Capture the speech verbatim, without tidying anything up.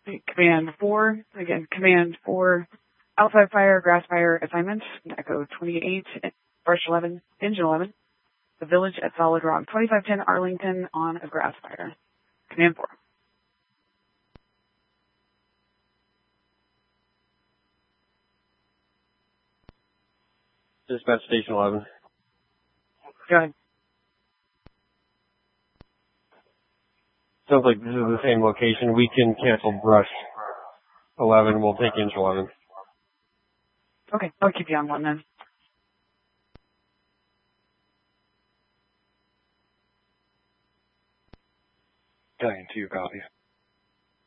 Command four, again, Command four, outside fire, grass fire assignment, Echo twenty-eight, Brush eleven, Engine eleven, the village at Solid Rock, twenty-five ten Arlington on a grass fire. Command four. Dispatch Station eleven. Go ahead. Sounds like this is the same location. We can cancel Brush eleven. We'll take Engine eleven. Okay, I'll keep you on one then. Dying two, copy.